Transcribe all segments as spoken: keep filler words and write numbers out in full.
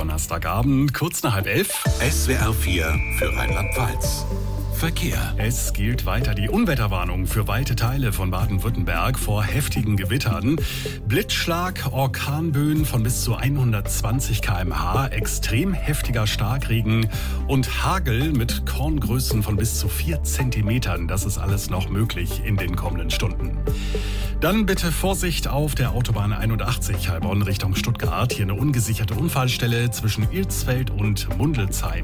Donnerstagabend, kurz nach halb elf. S W R vier für Rheinland-Pfalz. Verkehr. Es gilt weiter die Unwetterwarnung für weite Teile von Baden-Württemberg vor heftigen Gewittern. Blitzschlag, Orkanböen von bis zu hundertzwanzig Kilometer pro Stunde, extrem heftiger Starkregen und Hagel mit Korngrößen von bis zu vier Zentimetern. Das ist alles noch möglich in den kommenden Stunden. Dann bitte Vorsicht auf der Autobahn einundachtzig Heilbronn Richtung Stuttgart. Hier eine ungesicherte Unfallstelle zwischen Ilsfeld und Mundelsheim.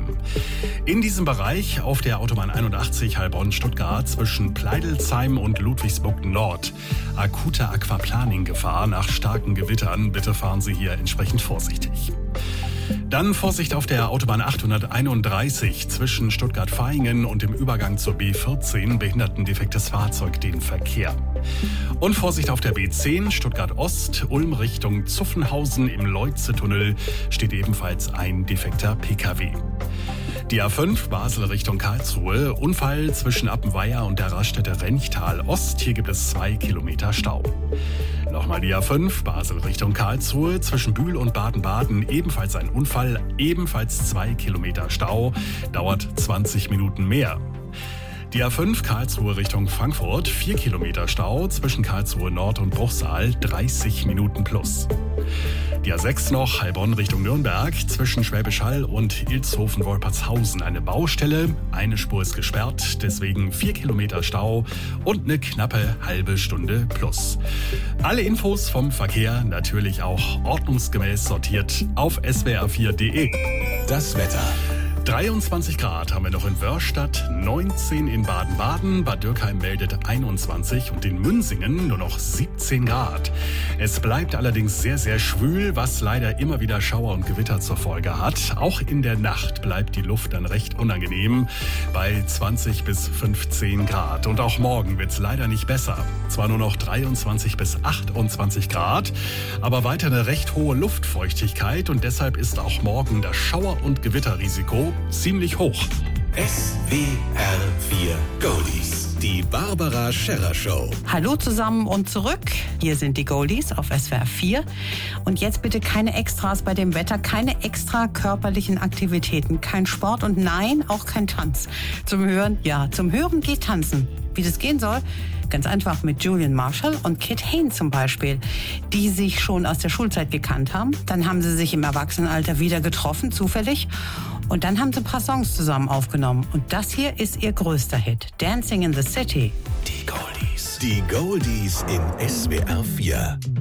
In diesem Bereich auf der Autobahn einundachtzig Heilbronn-Stuttgart zwischen Pleidelsheim und Ludwigsburg Nord akute Aquaplaning-Gefahr nach starken Gewittern. Bitte fahren Sie hier entsprechend vorsichtig. Dann Vorsicht auf der Autobahn achthunderteinunddreißig zwischen Stuttgart-Vaihingen und dem Übergang zur B vierzehn behindert ein defektes Fahrzeug den Verkehr. Und Vorsicht auf der B zehn Stuttgart-Ost, Ulm Richtung Zuffenhausen im Leutze-Tunnel steht ebenfalls ein defekter P K W. Die A fünf Basel Richtung Karlsruhe, Unfall zwischen Appenweier und der Raststätte Renchtal Ost. Hier gibt es zwei Kilometer Stau. Nochmal die A fünf Basel Richtung Karlsruhe, zwischen Bühl und Baden-Baden ebenfalls ein Unfall, ebenfalls zwei Kilometer Stau, dauert zwanzig Minuten mehr. Die A fünf Karlsruhe Richtung Frankfurt, vier Kilometer Stau, zwischen Karlsruhe Nord und Bruchsal, dreißig Minuten plus. Die A sechs noch, Heilbronn Richtung Nürnberg, zwischen Schwäbisch Hall und Ilshofen-Wolpertshausen eine Baustelle. Eine Spur ist gesperrt, deswegen vier Kilometer Stau und eine knappe halbe Stunde plus. Alle Infos vom Verkehr natürlich auch ordnungsgemäß sortiert auf S W R vier punkt de. Das Wetter. dreiundzwanzig Grad haben wir noch in Wörstadt, neunzehn in Baden-Baden, Bad Dürkheim meldet einundzwanzig und in Münsingen nur noch siebzehn Grad. Es bleibt allerdings sehr, sehr schwül, was leider immer wieder Schauer und Gewitter zur Folge hat. Auch in der Nacht bleibt die Luft dann recht unangenehm bei zwanzig bis fünfzehn Grad. Und auch morgen wird es leider nicht besser. Zwar nur noch dreiundzwanzig bis achtundzwanzig Grad, aber weiter eine recht hohe Luftfeuchtigkeit und deshalb ist auch morgen das Schauer- und Gewitterrisiko ziemlich hoch. S W R vier Goldies. Die Barbara Scherrer Show. Hallo zusammen und zurück. Hier sind die Goldies auf S W R vier. Und jetzt bitte keine Extras bei dem Wetter, keine extra körperlichen Aktivitäten, kein Sport und nein, auch kein Tanz. Zum Hören, ja, zum Hören geht Tanzen. Wie das gehen soll? Ganz einfach mit Julian Marshall und Kit Hain zum Beispiel, die sich schon aus der Schulzeit gekannt haben. Dann haben sie sich im Erwachsenenalter wieder getroffen, zufällig. Und dann haben sie ein paar Songs zusammen aufgenommen. Und das hier ist ihr größter Hit, Dancing in the City. Die Goldies. Die Goldies in S W R vier.